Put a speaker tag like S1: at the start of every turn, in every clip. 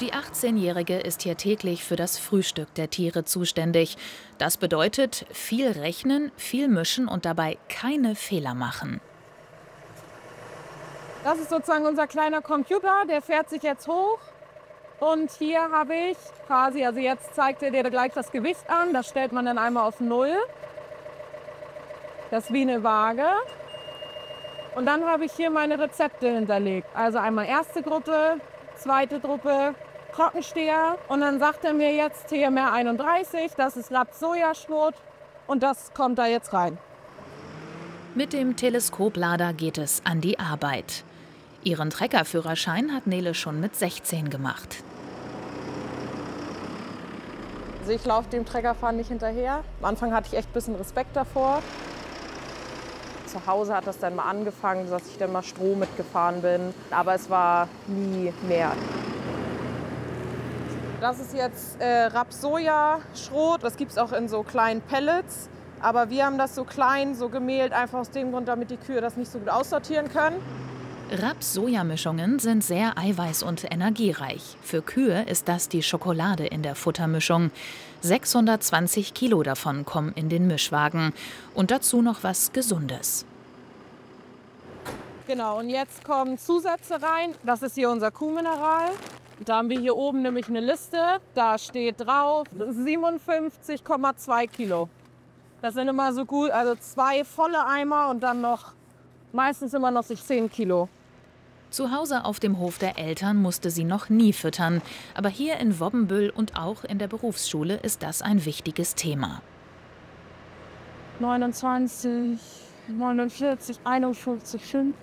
S1: Die 18-Jährige ist hier täglich für das Frühstück der Tiere zuständig. Das bedeutet viel rechnen, viel mischen und dabei keine Fehler machen.
S2: Das ist sozusagen unser kleiner Computer, der fährt sich jetzt hoch. Und hier habe ich quasi, also jetzt zeigt er dir gleich das Gewicht an. Das stellt man dann einmal auf 0. Das ist wie eine Waage. Und dann habe ich hier meine Rezepte hinterlegt. Also einmal erste Gruppe, zweite Gruppe, Trockensteher. Und dann sagt er mir jetzt TMR 31, das ist Raps-Sojaschrot und das kommt da jetzt rein.
S1: Mit dem Teleskoplader geht es an die Arbeit. Ihren Treckerführerschein hat Nele schon mit 16 gemacht.
S2: Also ich laufe dem Treckerfahren nicht hinterher. Am Anfang hatte ich echt ein bisschen Respekt davor. Zu Hause hat das dann mal angefangen, dass ich dann mal Stroh mitgefahren bin. Aber es war nie mehr. Das ist jetzt Raps-Sojaschrot. Das gibt es auch in so kleinen Pellets. Aber wir haben das so klein, so gemehlt, einfach aus dem Grund, damit die Kühe das nicht so gut aussortieren können.
S1: Raps-Soja-Mischungen sind sehr eiweiß- und energiereich. Für Kühe ist das die Schokolade in der Futtermischung. 620 Kilo davon kommen in den Mischwagen. Und dazu noch was Gesundes.
S2: Genau, und jetzt kommen Zusätze rein. Das ist hier unser Kuhmineral. Da haben wir hier oben nämlich eine Liste. Da steht drauf 57,2 Kilo. Das sind immer so gut, also 2 volle Eimer und dann noch meistens immer noch 10 Kilo.
S1: Zu Hause auf dem Hof der Eltern musste sie noch nie füttern. Aber hier in Wobbenbüll und auch in der Berufsschule ist das ein wichtiges Thema.
S2: 29, 49, 51, 5.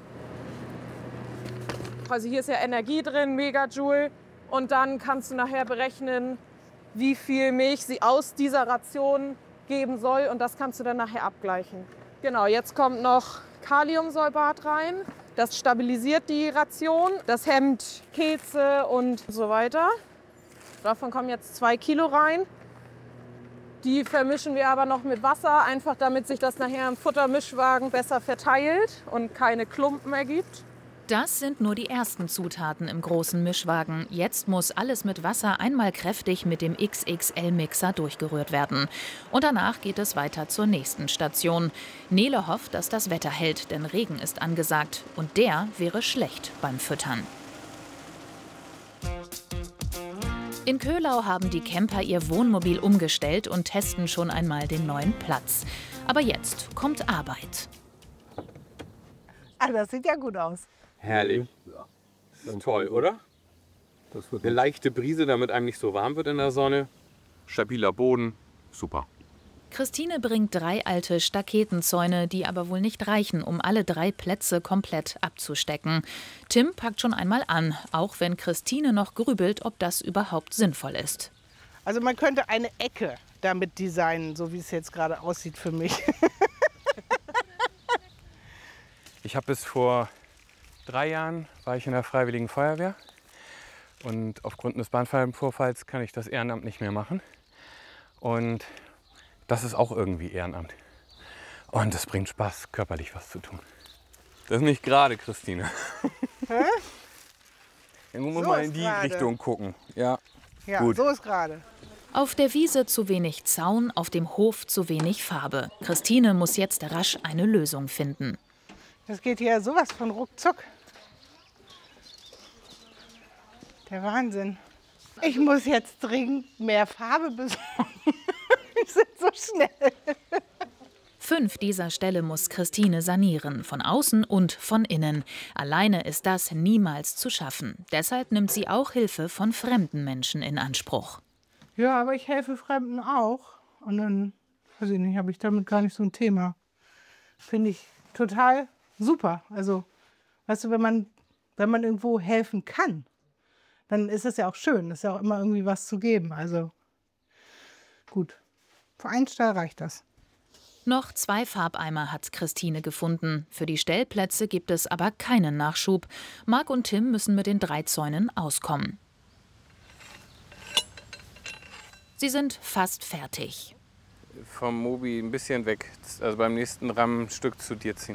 S2: Also hier ist ja Energie drin, Megajoule. Und dann kannst du nachher berechnen, wie viel Milch sie aus dieser Ration geben soll. Und das kannst du dann nachher abgleichen. Genau, jetzt kommt noch Kaliumsorbat rein. Das stabilisiert die Ration. Das hemmt Pilze und so weiter. Davon kommen jetzt 2 Kilo rein. Die vermischen wir aber noch mit Wasser, einfach damit sich das nachher im Futtermischwagen besser verteilt und keine Klumpen ergibt.
S1: Das sind nur die ersten Zutaten im großen Mischwagen. Jetzt muss alles mit Wasser einmal kräftig mit dem XXL-Mixer durchgerührt werden. Und danach geht es weiter zur nächsten Station. Nele hofft, dass das Wetter hält, denn Regen ist angesagt. Und der wäre schlecht beim Füttern. In Köhlau haben die Camper ihr Wohnmobil umgestellt und testen schon einmal den neuen Platz. Aber jetzt kommt Arbeit.
S3: Ah, das sieht ja gut aus.
S4: Herrlich. Das ist toll, oder? Eine leichte Brise, damit einem nicht so warm wird in der Sonne. Stabiler Boden. Super.
S1: Christine bringt 3 alte Staketenzäune, die aber wohl nicht reichen, um alle 3 Plätze komplett abzustecken. Tim packt schon einmal an, auch wenn Christine noch grübelt, ob das überhaupt sinnvoll ist.
S3: Also man könnte eine Ecke damit designen, so wie es jetzt gerade aussieht für mich.
S4: Ich habe bis vor 3 Jahren war ich in der Freiwilligen Feuerwehr. Und aufgrund des Bandscheibenvorfalls kann ich das Ehrenamt nicht mehr machen. Und das ist auch irgendwie Ehrenamt. Und es bringt Spaß, körperlich was zu tun. Das ist nicht gerade, Christine.
S3: Hä?
S4: Irgendwo muss
S3: So
S4: man
S3: ist
S4: in die
S3: gerade.
S4: Richtung gucken. Ja,
S3: Ja,
S4: gut.
S3: so ist gerade.
S1: Auf der Wiese zu wenig Zaun, auf dem Hof zu wenig Farbe. Christine muss jetzt rasch eine Lösung finden.
S3: Das geht hier sowas von ruckzuck. Der Wahnsinn. Ich muss jetzt dringend mehr Farbe besorgen. Wir sind so schnell.
S1: 5 dieser Ställe muss Christine sanieren, von außen und von innen. Alleine ist das niemals zu schaffen. Deshalb nimmt sie auch Hilfe von fremden Menschen in Anspruch.
S3: Ja, aber ich helfe Fremden auch. Und dann, weiß ich nicht, habe ich damit gar nicht so ein Thema. Finde ich total super. Also, weißt du, wenn man irgendwo helfen kann, dann ist es ja auch schön. Es ist ja auch immer irgendwie was zu geben. Also, gut. Für einen Stall reicht das.
S1: Noch 2 Farbeimer hat Christine gefunden. Für die Stellplätze gibt es aber keinen Nachschub. Marc und Tim müssen mit den 3 Zäunen auskommen. Sie sind fast fertig.
S4: Vom Mobi ein bisschen weg. Also beim nächsten Rahmenstück zu dir ziehen.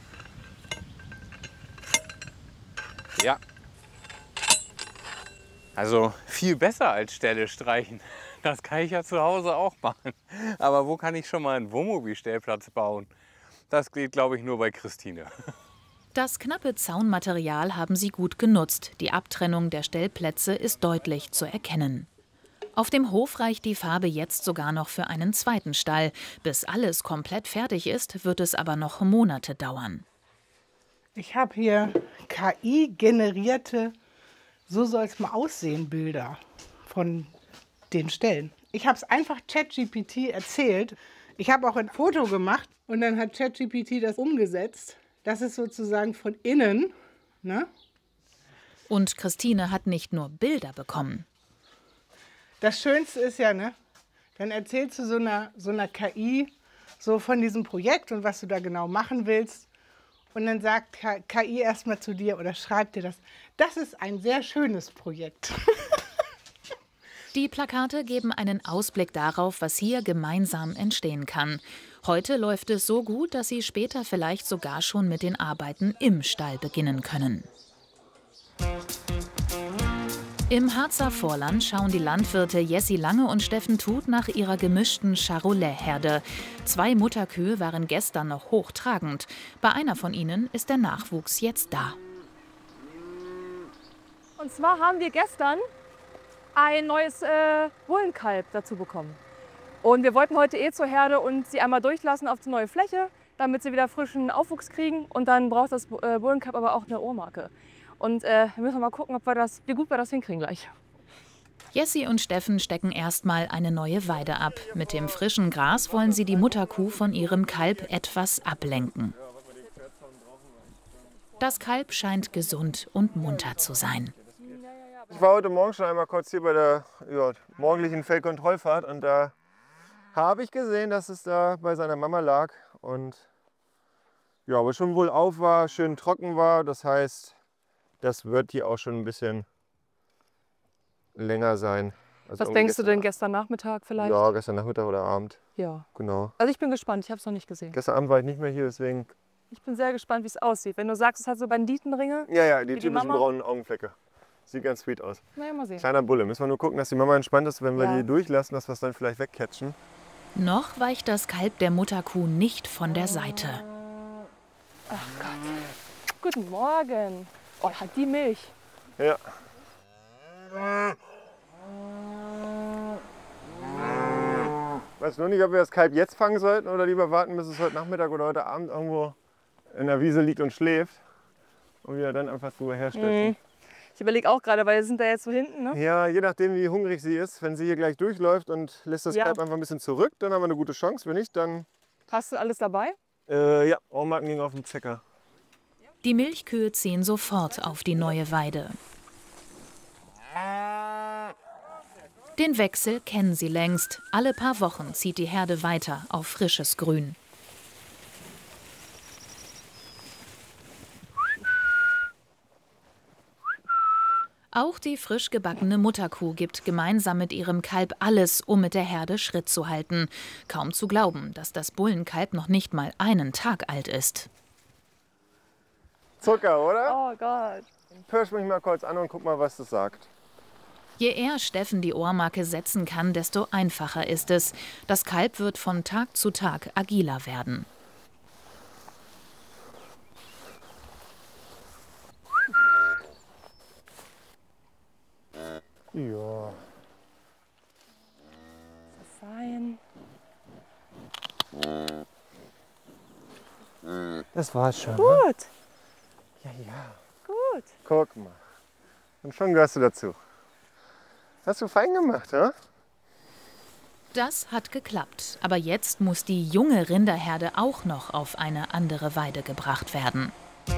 S4: Ja. Also viel besser als Ställe streichen. Das kann ich ja zu Hause auch machen. Aber wo kann ich schon mal einen Wohnmobilstellplatz bauen? Das geht, glaube ich, nur bei Christine.
S1: Das knappe Zaunmaterial haben sie gut genutzt. Die Abtrennung der Stellplätze ist deutlich zu erkennen. Auf dem Hof reicht die Farbe jetzt sogar noch für einen zweiten Stall. Bis alles komplett fertig ist, wird es aber noch Monate dauern.
S3: Ich habe hier KI-generierte, so soll es mal aussehen, Bilder von den Ställen. Ich habe es einfach ChatGPT erzählt. Ich habe auch ein Foto gemacht und dann hat ChatGPT das umgesetzt. Das ist sozusagen von innen, ne?
S1: Und Christine hat nicht nur Bilder bekommen.
S3: Das Schönste ist ja, ne? Dann erzählst du so einer KI so von diesem Projekt und was du da genau machen willst. Und dann sagt KI erstmal zu dir oder schreibt dir das. Das ist ein sehr schönes Projekt.
S1: Die Plakate geben einen Ausblick darauf, was hier gemeinsam entstehen kann. Heute läuft es so gut, dass sie später vielleicht sogar schon mit den Arbeiten im Stall beginnen können. Im Harzer Vorland schauen die Landwirte Jessie Lange und Steffen Tuth nach ihrer gemischten Charolais-Herde. 2 Mutterkühe waren gestern noch hochtragend. Bei einer von ihnen ist der Nachwuchs jetzt da.
S5: Und zwar haben wir gestern ein neues Bullenkalb dazu bekommen. Und wir wollten heute zur Herde und sie einmal durchlassen auf die neue Fläche, damit sie wieder frischen Aufwuchs kriegen. Und dann braucht das Bullenkalb aber auch eine Ohrmarke. Und wir müssen mal gucken, wie gut wir das hinkriegen gleich.
S1: Jessie und Steffen stecken erstmal eine neue Weide ab. Mit dem frischen Gras wollen sie die Mutterkuh von ihrem Kalb etwas ablenken. Das Kalb scheint gesund und munter zu sein.
S6: Ich war heute Morgen schon einmal kurz hier bei der morgendlichen Fellkontrollfahrt und da habe ich gesehen, dass es da bei seiner Mama lag und ja, aber schon wohl auf war, schön trocken war. Das heißt, das wird hier auch schon ein bisschen länger sein. Also
S5: was denkst du denn gestern Nachmittag vielleicht?
S6: Ja, gestern Nachmittag oder Abend.
S5: Ja.
S6: Genau.
S5: Also ich bin gespannt, ich habe es noch nicht gesehen.
S6: Gestern Abend war ich nicht mehr hier, deswegen...
S5: Ich bin sehr gespannt, wie es aussieht. Wenn du sagst, es hat so Banditenringe.
S6: Ja, die
S5: wie
S6: typischen braunen Augenflecke. Sieht ganz sweet aus.
S5: Naja, mal sehen.
S6: Kleiner Bulle. Müssen wir nur gucken, dass die Mama entspannt ist, wenn wir
S5: Ja.
S6: die durchlassen, dass wir es dann vielleicht wegcatchen.
S1: Noch weicht das Kalb der Mutterkuh nicht von der Seite.
S5: Ach Gott. Guten Morgen. Oh, hat die Milch.
S6: Ja. Weiß nur nicht, ob wir das Kalb jetzt fangen sollten oder lieber warten, bis es heute Nachmittag oder heute Abend irgendwo in der Wiese liegt und schläft. Und wir dann einfach drüber herstellen.
S5: Ich überlege auch gerade, weil wir sind da jetzt so hinten, ne?
S6: Ja, je nachdem, wie hungrig sie ist. Wenn sie hier gleich durchläuft und lässt das Kalb einfach ein bisschen zurück, dann haben wir eine gute Chance. Wenn nicht, dann...
S5: Hast du alles dabei?
S6: Ja, Ohrmarken ging auf den Zecker.
S1: Die Milchkühe ziehen sofort auf die neue Weide. Den Wechsel kennen sie längst. Alle paar Wochen zieht die Herde weiter auf frisches Grün. Auch die frisch gebackene Mutterkuh gibt gemeinsam mit ihrem Kalb alles, um mit der Herde Schritt zu halten. Kaum zu glauben, dass das Bullenkalb noch nicht mal einen Tag alt ist.
S6: Zucker, oder?
S5: Oh Gott.
S6: Pirsch mich mal kurz an und guck mal, was das sagt.
S1: Je eher Steffen die Ohrmarke setzen kann, desto einfacher ist es. Das Kalb wird von Tag zu Tag agiler werden.
S6: Ja.
S5: Fein.
S6: Das war's schon.
S5: Gut.
S6: Ne? Ja.
S5: Gut.
S6: Guck mal. Und schon gehörst du dazu. Hast du fein gemacht, ja?
S1: Das hat geklappt. Aber jetzt muss die junge Rinderherde auch noch auf eine andere Weide gebracht werden.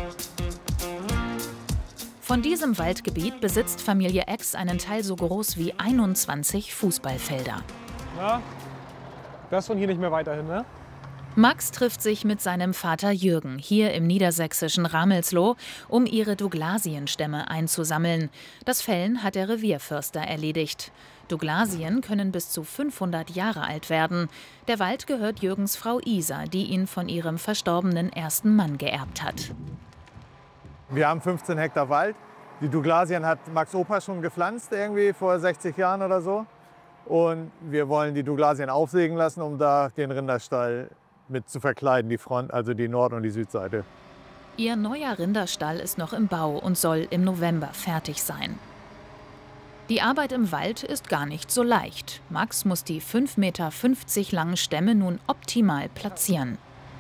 S1: Von diesem Waldgebiet besitzt Familie Ex einen Teil so groß wie 21 Fußballfelder.
S7: Na, das von hier nicht mehr weiterhin, ne?
S1: Max trifft sich mit seinem Vater Jürgen hier im niedersächsischen Ramelsloh, um ihre Douglasienstämme einzusammeln. Das Fällen hat der Revierförster erledigt. Douglasien können bis zu 500 Jahre alt werden. Der Wald gehört Jürgens Frau Isa, die ihn von ihrem verstorbenen ersten Mann geerbt hat.
S8: Wir haben 15 Hektar Wald. Die Douglasien hat Max Opa schon gepflanzt, irgendwie vor 60 Jahren oder so. Und wir wollen die Douglasien aufsägen lassen, um da den Rinderstall mit zu verkleiden, die Front, also die Nord- und die Südseite.
S1: Ihr neuer Rinderstall ist noch im Bau und soll im November fertig sein. Die Arbeit im Wald ist gar nicht so leicht. Max muss die 5,50 Meter langen Stämme nun optimal platzieren.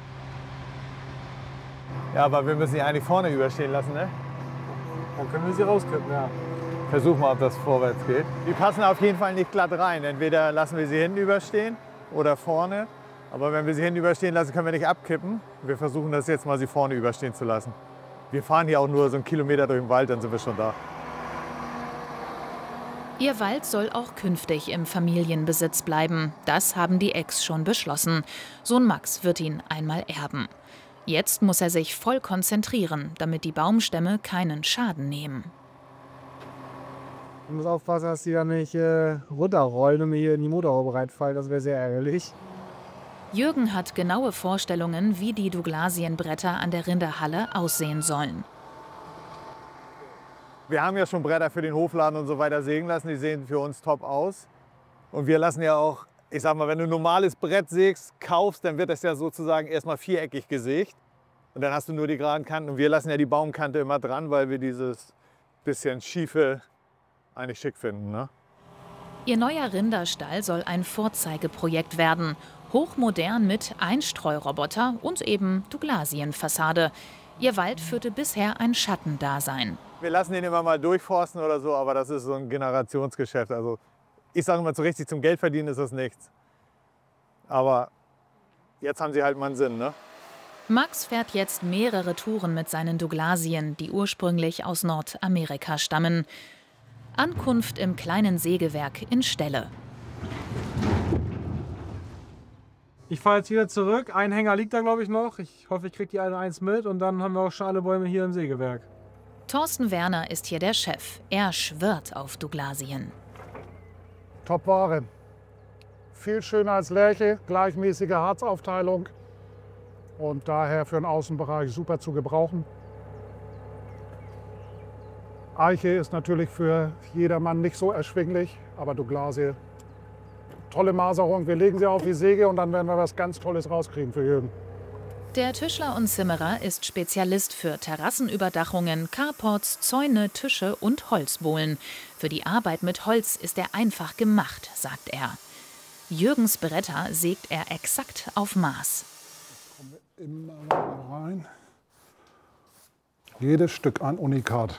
S8: Ja, aber wir müssen sie eigentlich vorne überstehen lassen, ne?
S7: Dann können wir sie rauskippen, ja.
S8: Versuch mal, ob das vorwärts geht. Die passen auf jeden Fall nicht glatt rein. Entweder lassen wir sie hinten überstehen oder vorne. Aber wenn wir sie hinten überstehen lassen, können wir nicht abkippen. Wir versuchen das jetzt mal, sie vorne überstehen zu lassen. Wir fahren hier auch nur so einen Kilometer durch den Wald, dann sind wir schon da.
S1: Ihr Wald soll auch künftig im Familienbesitz bleiben. Das haben die Ecks schon beschlossen. Sohn Max wird ihn einmal erben. Jetzt muss er sich voll konzentrieren, damit die Baumstämme keinen Schaden nehmen.
S7: Ich muss aufpassen, dass die da nicht runterrollen und mir hier in die Motorhaube reinfallen. Das wäre sehr ärgerlich.
S1: Jürgen hat genaue Vorstellungen, wie die Douglasienbretter an der Rinderhalle aussehen sollen.
S8: Wir haben ja schon Bretter für den Hofladen und so weiter sägen lassen. Die sehen für uns top aus. Und wir lassen ja auch, ich sag mal, wenn du ein normales Brett sägst, kaufst, dann wird das ja sozusagen erstmal viereckig gesägt. Und dann hast du nur die geraden Kanten. Und wir lassen ja die Baumkante immer dran, weil wir dieses bisschen schiefe eigentlich schick finden, ne?
S1: Ihr neuer Rinderstall soll ein Vorzeigeprojekt werden. Hochmodern mit Einstreuroboter und eben Douglasienfassade. Ihr Wald führte bisher ein Schattendasein.
S8: Wir lassen den immer mal durchforsten oder so, aber das ist so ein Generationsgeschäft. Also ich sage immer, so richtig zum Geld verdienen ist das nichts. Aber jetzt haben sie halt mal einen Sinn, ne?
S1: Max fährt jetzt mehrere Touren mit seinen Douglasien, die ursprünglich aus Nordamerika stammen. Ankunft im kleinen Sägewerk in Stelle.
S7: Ich fahre jetzt wieder zurück. Ein Hänger liegt da, glaube ich, noch. Ich hoffe, ich kriege die alle eins mit. Und dann haben wir auch schon alle Bäume hier im Sägewerk.
S1: Thorsten Werner ist hier der Chef. Er schwört auf Douglasien.
S9: Top-Ware. Viel schöner als Lärche, gleichmäßige Harzaufteilung und daher für den Außenbereich super zu gebrauchen. Eiche ist natürlich für jedermann nicht so erschwinglich, aber Douglasie, tolle Maserung. Wir legen sie auf die Säge und dann werden wir was ganz Tolles rauskriegen für Jürgen.
S1: Der Tischler und Zimmerer ist Spezialist für Terrassenüberdachungen, Carports, Zäune, Tische und Holzbohlen. Für die Arbeit mit Holz ist er einfach gemacht, sagt er. Jürgens Bretter sägt er exakt auf Maß.
S9: Kommen wir immer rein. Jedes Stück ein Unikat.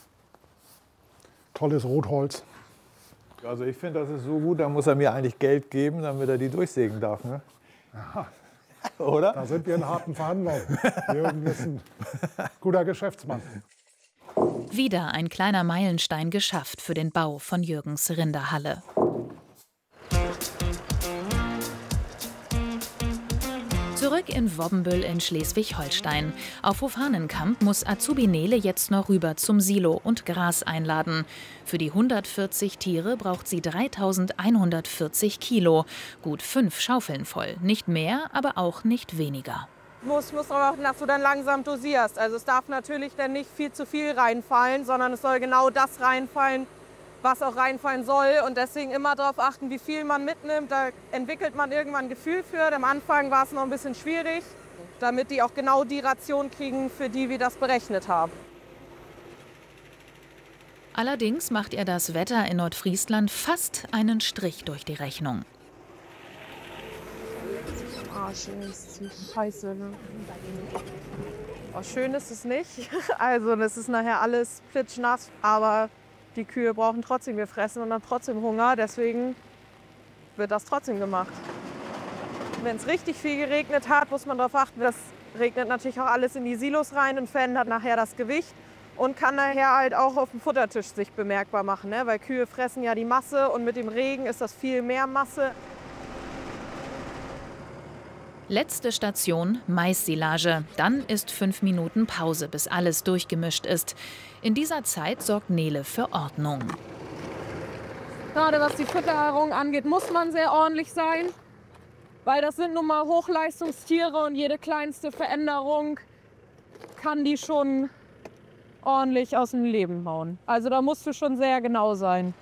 S9: Tolles Rotholz.
S8: Also ich finde, das ist so gut, da muss er mir eigentlich Geld geben, damit er die durchsägen darf, ne?
S9: Ja.
S8: Oder?
S9: Da sind wir in harten Verhandlungen. Jürgen ist ein guter Geschäftsmann.
S1: Wieder ein kleiner Meilenstein geschafft für den Bau von Jürgens Rinderhalle. Zurück in Wobbenbüll in Schleswig-Holstein. Auf Hof Hahnenkamp muss Azubi Nele jetzt noch rüber zum Silo und Gras einladen. Für die 140 Tiere braucht sie 3140 Kilo. Gut 5 Schaufeln voll. Nicht mehr, aber auch nicht weniger.
S2: Du musst darauf achten, dass du dann langsam dosierst. Also es darf natürlich dann nicht viel zu viel reinfallen, sondern es soll genau das reinfallen, was auch reinfallen soll. Und deswegen immer darauf achten, wie viel man mitnimmt. Da entwickelt man irgendwann ein Gefühl für. Am Anfang war es noch ein bisschen schwierig, damit die auch genau die Ration kriegen, für die wir das berechnet haben.
S1: Allerdings macht ihr das Wetter in Nordfriesland fast einen Strich durch die Rechnung.
S2: Schön ist es scheiße, ne? Oh, schön ist es nicht. Also das ist nachher alles plitschnass, aber die Kühe brauchen trotzdem gefressen und haben trotzdem Hunger, deswegen wird das trotzdem gemacht. Wenn es richtig viel geregnet hat, muss man darauf achten, das regnet natürlich auch alles in die Silos rein und verändert nachher das Gewicht und kann nachher halt auch auf dem Futtertisch sich bemerkbar machen, ne? Weil Kühe fressen ja die Masse und mit dem Regen ist das viel mehr Masse.
S1: Letzte Station, Maissilage. Dann ist 5 Minuten Pause, bis alles durchgemischt ist. In dieser Zeit sorgt Nele für Ordnung.
S2: Gerade was die Fütterung angeht, muss man sehr ordentlich sein. Weil das sind nun mal Hochleistungstiere und jede kleinste Veränderung kann die schon ordentlich aus dem Leben hauen. Also da musst du schon sehr genau sein.